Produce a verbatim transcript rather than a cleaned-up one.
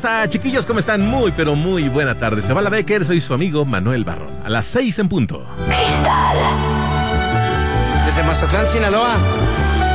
pasa, chiquillos? ¿Cómo están? Muy, pero muy buena tarde. Se va la Becker, soy su amigo Manuel Barrón. A las seis en punto. Cristal. Desde Mazatlán, Sinaloa.